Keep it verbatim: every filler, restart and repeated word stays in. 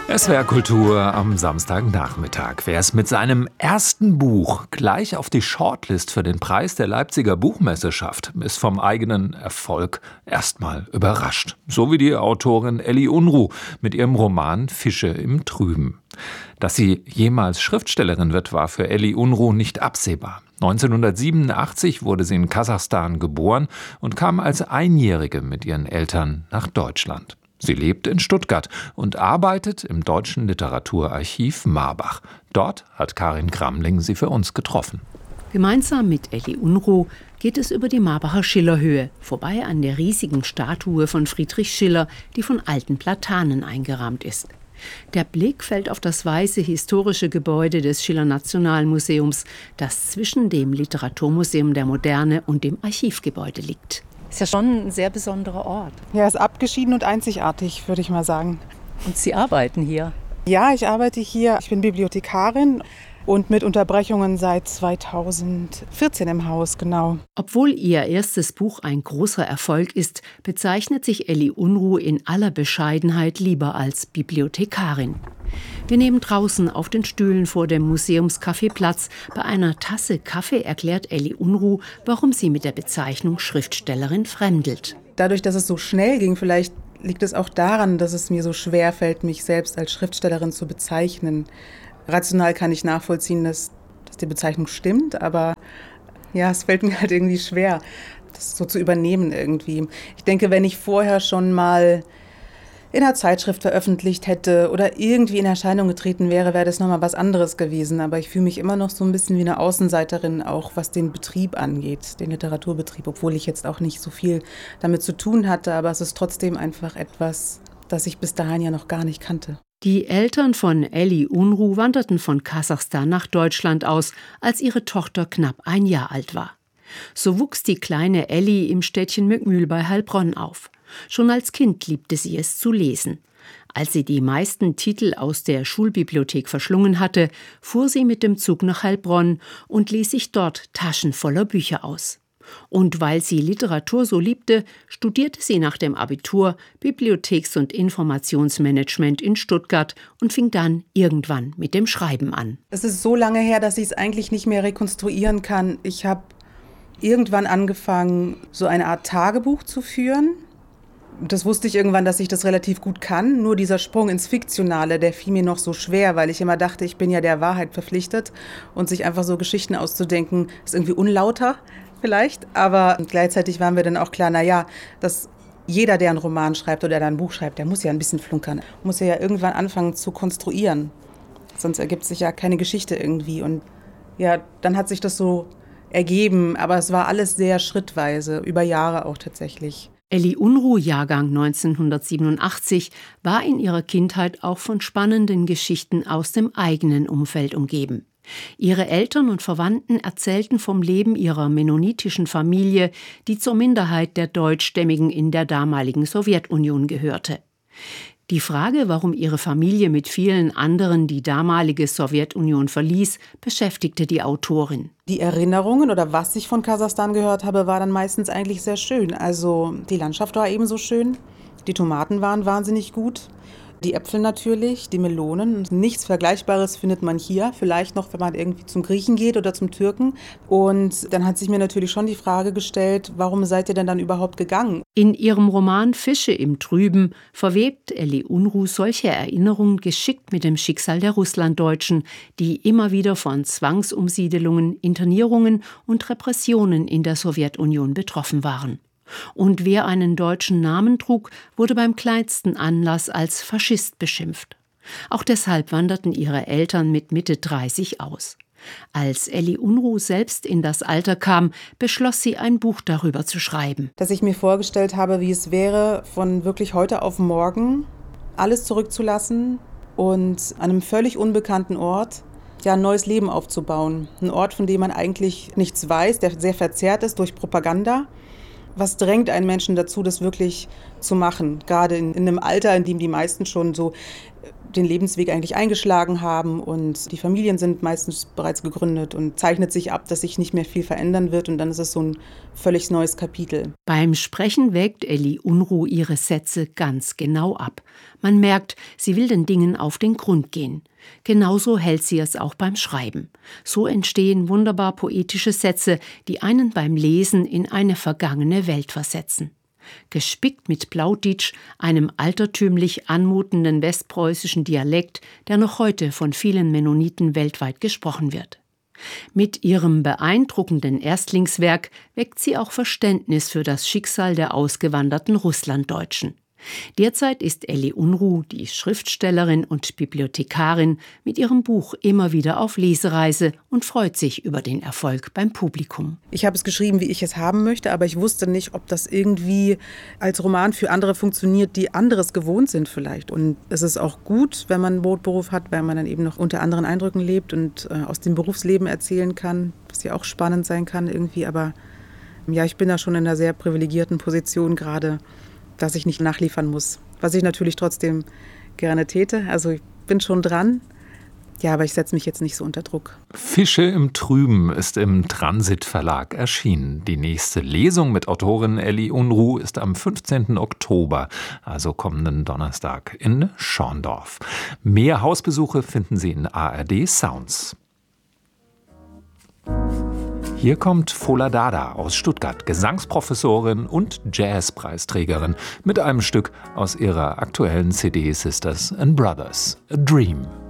S W R Kultur am Samstagnachmittag. Wer es mit seinem ersten Buch gleich auf die Shortlist für den Preis der Leipziger Buchmesse schafft, ist vom eigenen Erfolg erstmal überrascht. So wie die Autorin Elli Unruh mit ihrem Roman Fische im Trüben. Dass sie jemals Schriftstellerin wird, war für Elli Unruh nicht absehbar. neunzehnhundertsiebenundachtzig wurde sie in Kasachstan geboren und kam als Einjährige mit ihren Eltern nach Deutschland. Sie lebt in Stuttgart und arbeitet im Deutschen Literaturarchiv Marbach. Dort hat Karin Gramling sie für uns getroffen. Gemeinsam mit Elli Unruh geht es über die Marbacher Schillerhöhe, vorbei an der riesigen Statue von Friedrich Schiller, die von alten Platanen eingerahmt ist. Der Blick fällt auf das weiße historische Gebäude des Schiller-Nationalmuseums, das zwischen dem Literaturmuseum der Moderne und dem Archivgebäude liegt. Ist ja schon ein sehr besonderer Ort. Ja, ist abgeschieden und einzigartig, würde ich mal sagen. Und Sie arbeiten hier? Ja, ich arbeite hier. Ich bin Bibliothekarin und mit Unterbrechungen seit zweitausendvierzehn im Haus, genau. Obwohl ihr erstes Buch ein großer Erfolg ist, bezeichnet sich Elli Unruh in aller Bescheidenheit lieber als Bibliothekarin. Wir nehmen draußen auf den Stühlen vor dem Museumscafé Platz. Bei einer Tasse Kaffee erklärt Elli Unruh, warum sie mit der Bezeichnung Schriftstellerin fremdelt. Dadurch, dass es so schnell ging, vielleicht liegt es auch daran, dass es mir so schwer fällt, mich selbst als Schriftstellerin zu bezeichnen. Rational kann ich nachvollziehen, dass, dass die Bezeichnung stimmt, aber ja, es fällt mir halt irgendwie schwer, das so zu übernehmen irgendwie. Ich denke, wenn ich vorher schon mal in einer Zeitschrift veröffentlicht hätte oder irgendwie in Erscheinung getreten wäre, wäre das nochmal was anderes gewesen. Aber ich fühle mich immer noch so ein bisschen wie eine Außenseiterin, auch was den Betrieb angeht, den Literaturbetrieb, obwohl ich jetzt auch nicht so viel damit zu tun hatte. Aber es ist trotzdem einfach etwas, das ich bis dahin ja noch gar nicht kannte. Die Eltern von Elli Unruh wanderten von Kasachstan nach Deutschland aus, als ihre Tochter knapp ein Jahr alt war. So wuchs die kleine Elli im Städtchen Möckmühl bei Heilbronn auf. Schon als Kind liebte sie es zu lesen. Als sie die meisten Titel aus der Schulbibliothek verschlungen hatte, fuhr sie mit dem Zug nach Heilbronn und ließ sich dort Taschen voller Bücher aus. Und weil sie Literatur so liebte, studierte sie nach dem Abitur Bibliotheks- und Informationsmanagement in Stuttgart und fing dann irgendwann mit dem Schreiben an. Es ist so lange her, dass ich es eigentlich nicht mehr rekonstruieren kann. Ich habe irgendwann angefangen, so eine Art Tagebuch zu führen. Das wusste ich irgendwann, dass ich das relativ gut kann. Nur dieser Sprung ins Fiktionale, der fiel mir noch so schwer, weil ich immer dachte, ich bin ja der Wahrheit verpflichtet. Und sich einfach so Geschichten auszudenken, ist irgendwie unlauter vielleicht. Aber gleichzeitig waren wir dann auch klar, naja, dass jeder, der einen Roman schreibt oder der ein Buch schreibt, der muss ja ein bisschen flunkern. Muss ja irgendwann anfangen zu konstruieren. Sonst ergibt sich ja keine Geschichte irgendwie. Und ja, dann hat sich das so ergeben. Aber es war alles sehr schrittweise, über Jahre auch tatsächlich. Elli Unruh, Jahrgang neunzehnhundertsiebenundachtzig, war in ihrer Kindheit auch von spannenden Geschichten aus dem eigenen Umfeld umgeben. Ihre Eltern und Verwandten erzählten vom Leben ihrer mennonitischen Familie, die zur Minderheit der Deutschstämmigen in der damaligen Sowjetunion gehörte. Die Frage, warum ihre Familie mit vielen anderen die damalige Sowjetunion verließ, beschäftigte die Autorin. Die Erinnerungen oder was ich von Kasachstan gehört habe, war dann meistens eigentlich sehr schön. Also die Landschaft war ebenso schön, die Tomaten waren wahnsinnig gut, die Äpfel natürlich, die Melonen. Nichts Vergleichbares findet man hier, vielleicht noch, wenn man irgendwie zum Griechen geht oder zum Türken. Und dann hat sich mir natürlich schon die Frage gestellt, warum seid ihr denn dann überhaupt gegangen? In ihrem Roman Fische im Trüben verwebt Elli Unruh solche Erinnerungen geschickt mit dem Schicksal der Russlanddeutschen, die immer wieder von Zwangsumsiedelungen, Internierungen und Repressionen in der Sowjetunion betroffen waren. Und wer einen deutschen Namen trug, wurde beim kleinsten Anlass als Faschist beschimpft. Auch deshalb wanderten ihre Eltern mit Mitte dreißig aus. Als Elli Unruh selbst in das Alter kam, beschloss sie, ein Buch darüber zu schreiben. Dass ich mir vorgestellt habe, wie es wäre, von wirklich heute auf morgen alles zurückzulassen und an einem völlig unbekannten Ort ja, ein neues Leben aufzubauen. Ein Ort, von dem man eigentlich nichts weiß, der sehr verzerrt ist durch Propaganda. Was drängt einen Menschen dazu, das wirklich zu machen? Gerade in, in einem Alter, in dem die meisten schon so den Lebensweg eigentlich eingeschlagen haben und die Familien sind meistens bereits gegründet und zeichnet sich ab, dass sich nicht mehr viel verändern wird und dann ist es so ein völlig neues Kapitel. Beim Sprechen wägt Elli Unruh ihre Sätze ganz genau ab. Man merkt, sie will den Dingen auf den Grund gehen. Genauso hält sie es auch beim Schreiben. So entstehen wunderbar poetische Sätze, die einen beim Lesen in eine vergangene Welt versetzen. Gespickt mit Plautitsch, einem altertümlich anmutenden westpreußischen Dialekt, der noch heute von vielen Mennoniten weltweit gesprochen wird. Mit ihrem beeindruckenden Erstlingswerk weckt sie auch Verständnis für das Schicksal der ausgewanderten Russlanddeutschen. Derzeit ist Elli Unruh, die Schriftstellerin und Bibliothekarin, mit ihrem Buch immer wieder auf Lesereise und freut sich über den Erfolg beim Publikum. Ich habe es geschrieben, wie ich es haben möchte, aber ich wusste nicht, ob das irgendwie als Roman für andere funktioniert, die anderes gewohnt sind vielleicht. Und es ist auch gut, wenn man einen Brotberuf hat, weil man dann eben noch unter anderen Eindrücken lebt und äh, aus dem Berufsleben erzählen kann, was ja auch spannend sein kann irgendwie. Aber ja, ich bin da schon in einer sehr privilegierten Position gerade, dass ich nicht nachliefern muss, was ich natürlich trotzdem gerne täte. Also ich bin schon dran, ja, aber ich setze mich jetzt nicht so unter Druck. Fische im Trüben ist im Transit Verlag erschienen. Die nächste Lesung mit Autorin Elli Unruh ist am fünfzehnten Oktober, also kommenden Donnerstag, in Schorndorf. Mehr Hausbesuche finden Sie in A R D Sounds. Hier kommt Fola Dada aus Stuttgart, Gesangsprofessorin und Jazzpreisträgerin, mit einem Stück aus ihrer aktuellen C D Sisters and Brothers, A Dream.